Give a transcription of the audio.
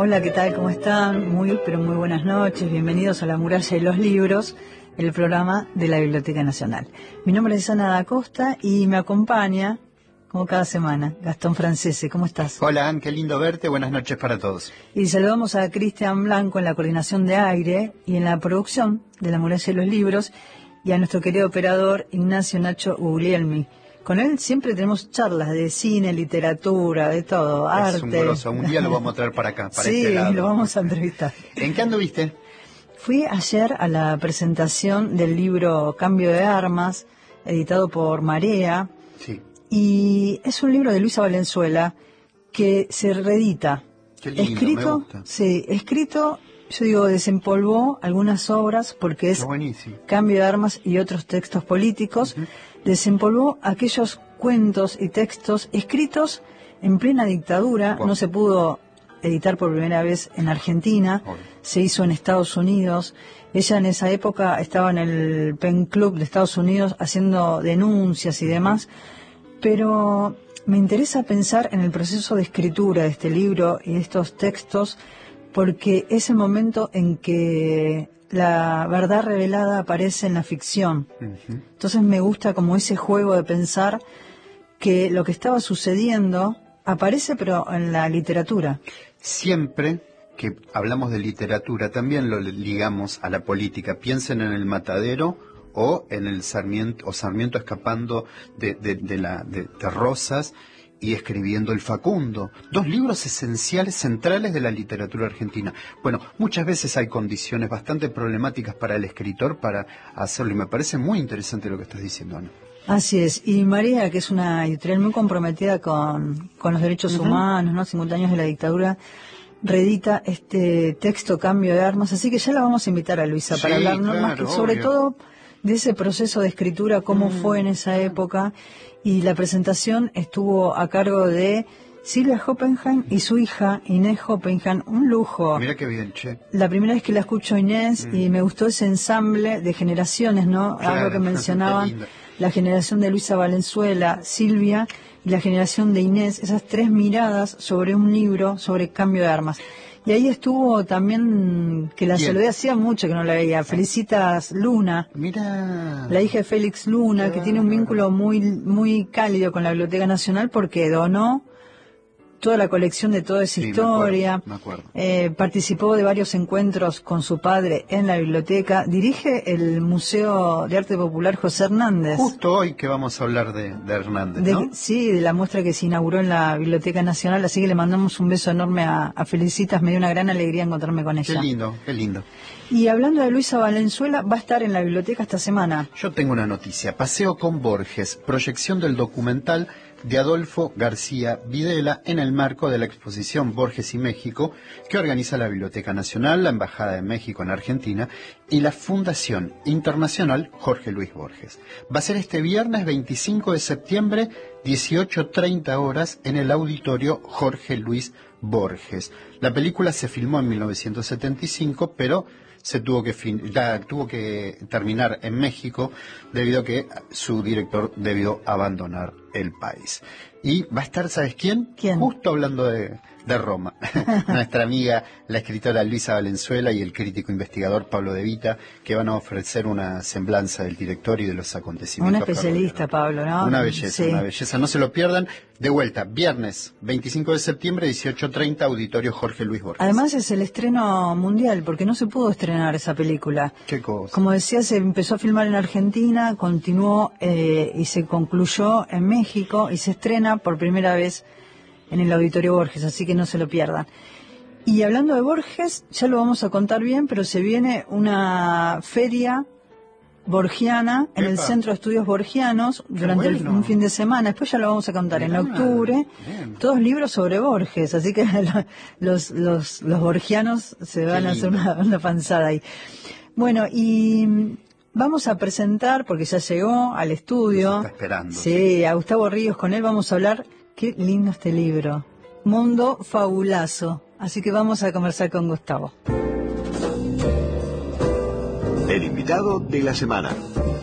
Hola, ¿qué tal? ¿Cómo están? Muy, pero muy buenas noches. Bienvenidos a La Muralla de los Libros, el programa de la Biblioteca Nacional. Mi nombre es Ana da Costa y me acompaña, como cada semana, Gastón Francese. ¿Cómo estás? Hola, Ann, qué lindo verte. Buenas noches para todos. Y saludamos a Cristian Blanco en la coordinación de aire y en la producción de La Muralla de los Libros, y a nuestro querido operador Ignacio Nacho Guglielmi. Con él siempre tenemos charlas de cine, literatura, de todo, arte. Es un grosso. Un día lo vamos a traer para acá, para sí, este lado. lo vamos a entrevistar. ¿En qué anduviste? Fui ayer a la presentación del libro Cambio de Armas, editado por Marea. Sí. Y es un libro de Luisa Valenzuela que se reedita. Qué lindo, escrito, me gusta. Sí, escrito, yo digo, desempolvó algunas obras porque es Buenísimo. Cambio de Armas y otros textos políticos. Desempolvó aquellos cuentos y textos escritos en plena dictadura. Wow. No se pudo editar por primera vez en Argentina, se hizo en Estados Unidos. Ella en esa época estaba en el Pen Club de Estados Unidos haciendo denuncias y demás, pero me interesa pensar en el proceso de escritura de este libro y de estos textos, porque es el momento en que la verdad revelada aparece en la ficción. Entonces me gusta como ese juego de pensar que lo que estaba sucediendo aparece pero en la literatura. Siempre que hablamos de literatura también lo ligamos a la política. Piensen en El Matadero o en el Sarmiento escapando de Rosas y escribiendo El Facundo. Dos libros esenciales, centrales de la literatura argentina. Bueno, muchas veces hay condiciones bastante problemáticas para el escritor para hacerlo, y me parece muy interesante lo que estás diciendo, Ana. Así es. Y Marea, que es una editorial muy comprometida con los derechos humanos, ¿no? 50 años de la dictadura, reedita este texto Cambio de Armas. Así que ya la vamos a invitar a Luisa para hablar, ¿no? Claro, Más que, sobre obvio. todo de ese proceso de escritura, cómo fue en esa época. Y la presentación estuvo a cargo de Silvia Hoppenheim y su hija Inés Hoppenheim. Un lujo. Mira qué bien, che. La primera vez que la escucho a Inés y me gustó ese ensamble de generaciones, ¿no? Claro, Algo que mencionaban, qué lindo. la generación de Luisa Valenzuela, Silvia y la generación de Inés, esas tres miradas sobre un libro sobre cambio de armas. Y ahí estuvo también, que la ¿Quién? saludé, hacía mucho que no la veía, Felicitas Luna, Mira. la hija de Félix Luna, Qué que tiene un bárbaro. vínculo muy, muy cálido con la Biblioteca Nacional porque donó toda la colección de toda esa Sí, historia. me acuerdo. Participó de varios encuentros con su padre en la biblioteca. Dirige el Museo de Arte Popular José Hernández. Justo hoy que vamos a hablar de Hernández, ¿no? Sí, de la muestra que se inauguró en la Biblioteca Nacional. Así que le mandamos un beso enorme a Felicitas. Me dio una gran alegría encontrarme con ella. Qué lindo, qué lindo. Y hablando de Luisa Valenzuela, va a estar en la biblioteca esta semana. Yo tengo una noticia. Paseo con Borges, proyección del documental de Adolfo García Videla en el marco de la exposición Borges y México que organiza la Biblioteca Nacional, la Embajada de México en Argentina y la Fundación Internacional Jorge Luis Borges. Va a ser este viernes 25 de septiembre, 18:30 horas, en el auditorio Jorge Luis Borges. La película se filmó en 1975, pero se tuvo que terminar en México debido a que su director debió abandonar el país. Y va a estar, ¿sabes quién? ¿Quién? Justo hablando de Roma. Nuestra amiga, la escritora Luisa Valenzuela, y el crítico investigador Pablo De Vita, que van a ofrecer una semblanza del director y de los Un acontecimientos. especialista, Pablo, ¿no? Una belleza, Sí. una belleza. No se lo pierdan. De vuelta, viernes 25 de septiembre, 18:30, auditorio Jorge Luis Borges. Además es el estreno mundial, porque no se pudo estrenar esa película. ¿Qué cosa? Como decía, se empezó a filmar en Argentina, continuó y se concluyó en México y se estrena por primera vez en el Auditorio Borges, así que no se lo pierdan. Y hablando de Borges, ya lo vamos a contar bien, pero se viene una feria borgiana en el Epa. Centro de Estudios Borgianos durante bueno. un fin de semana. Después ya lo vamos a contar en Mirá, octubre. bien. Todos libros sobre Borges, así que los borgianos se van Qué a hacer lindo. una panzada ahí. Bueno, y vamos a presentar, porque ya llegó al estudio. Nos está esperando, Sí, a Gustavo Ríos. Con él vamos a hablar. Qué lindo este libro. Mundo fabulazo. Así que vamos a conversar con Gustavo. El invitado de la semana.